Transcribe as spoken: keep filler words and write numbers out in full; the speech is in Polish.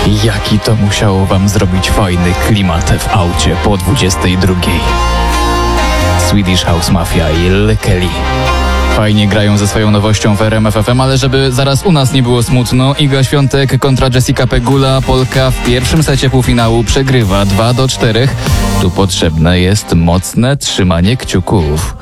Jaki to musiało wam zrobić fajny klimat w aucie po dwudziestej drugiej. Swedish House Mafia i L. Kelly. Fajnie grają ze swoją nowością w R M F F M, ale żeby zaraz u nas nie było smutno, Iga Świątek kontra Jessica Pegula. Polka w pierwszym secie półfinału przegrywa dwa do czterech. Tu potrzebne jest mocne trzymanie kciuków.